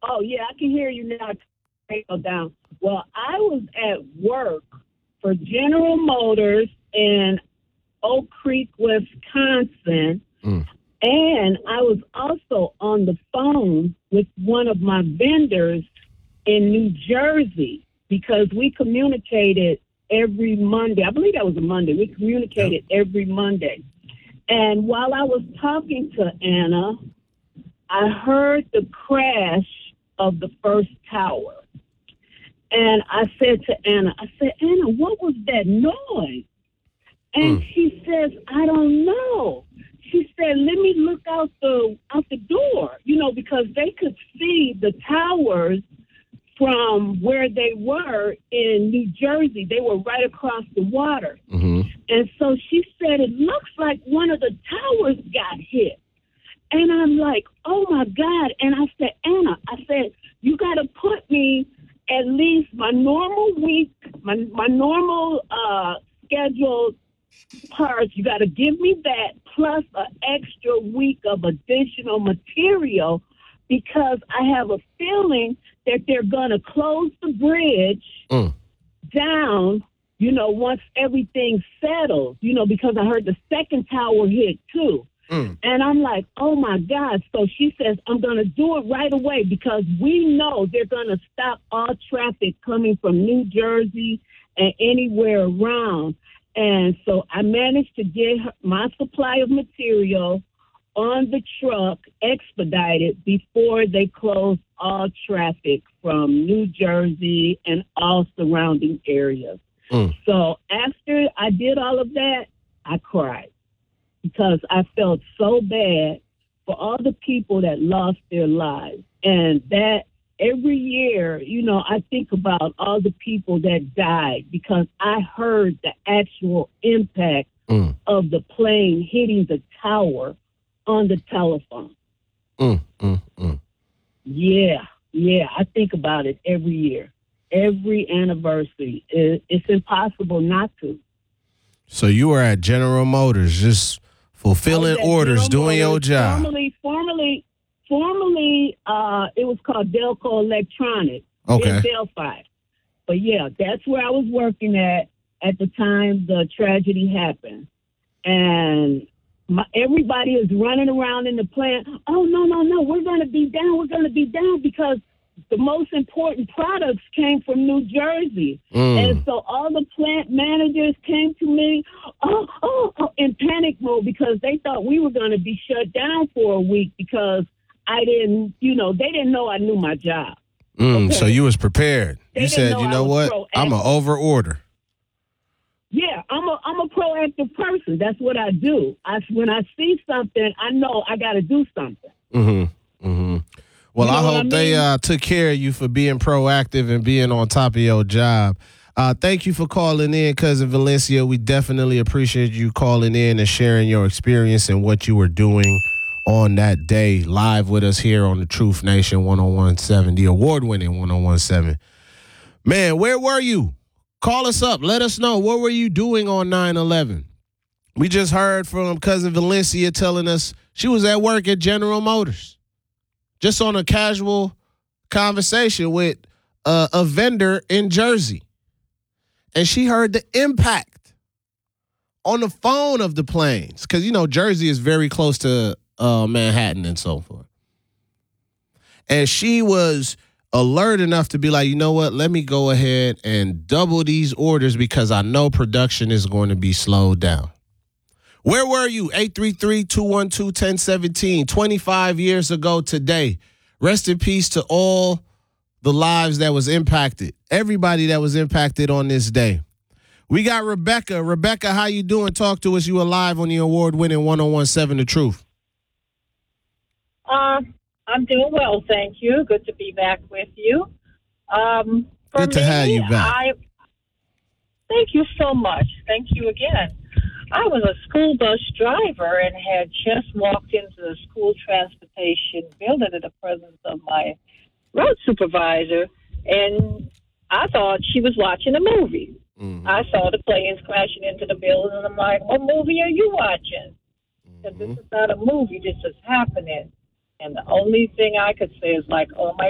Oh, yeah, I can hear you now. Go down. Well, I was at work for General Motors in Oak Creek, Wisconsin, and I was also on the phone with one of my vendors in New Jersey because we communicated every Monday. I believe that was a Monday. We communicated every Monday. And while I was talking to Anna, I heard the crash of the first tower. And I said to Anna, Anna, what was that noise? And she says, I don't know. She said, let me look out the door, because they could see the towers from where they were in New Jersey. They were right across the water. Mm-hmm. And so she said, it looks like one of the towers got hit. And I'm like, oh, my God. And I said, Anna, you got to put me at least my normal week, my normal scheduled parts. You got to give me that plus an extra week of additional material because I have a feeling that they're going to close the bridge down, once everything settles, because I heard the second tower hit too. And I'm like, oh, my God. So she says, I'm going to do it right away because we know they're going to stop all traffic coming from New Jersey and anywhere around. And so I managed to get my supply of material on the truck expedited before they closed all traffic from New Jersey and all surrounding areas. So after I did all of that, I cried. Because I felt so bad for all the people that lost their lives. And that every year, I think about all the people that died because I heard the actual impact of the plane hitting the tower on the telephone. Yeah, I think about it every year, every anniversary. It's impossible not to. So you were at General Motors just fulfilling orders, doing your job. Formerly, it was called Delco Electronics in Delphi. But yeah, that's where I was working at the time the tragedy happened. And everybody is running around in the plant. Oh, no, we're going to be down because the most important products came from New Jersey. And so all the plant managers came to me, in panic mode because they thought we were going to be shut down for a week because they didn't know I knew my job. Okay? So you was prepared. You said, you know what? I'm going to over order. Yeah, I'm a proactive person. That's what I do. When I see something, I know I got to do something. Well, I hope they took care of you for being proactive and being on top of your job. Thank you for calling in, Cousin Valencia. We definitely appreciate you calling in and sharing your experience and what you were doing on that day live with us here on the Truth Nation 101.7, the award-winning 101.7. Man, where were you? Call us up. Let us know. What were you doing on 9/11? We just heard from Cousin Valencia telling us she was at work at General Motors. Just on a casual conversation with a vendor in Jersey. And she heard the impact on the phone of the planes. Because, Jersey is very close to Manhattan and so forth. And she was alert enough to be like, you know what? Let me go ahead and double these orders because I know production is going to be slowed down. Where were you? 833-212-1017, 25 years ago today. Rest in peace to all the lives that was impacted, everybody that was impacted on this day. We got Rebecca. Rebecca, how you doing? Talk to us. You are live on the award-winning 101.7 The Truth. I'm doing well, thank you. Good to be back with you. Good to have you back. Thank you so much. Thank you again. I was a school bus driver and had just walked into the school transportation building in the presence of my road supervisor, and I thought she was watching a movie. I saw the planes crashing into the building, and I'm like, what movie are you watching? Because this is not a movie, this is happening. And the only thing I could say is like, oh, my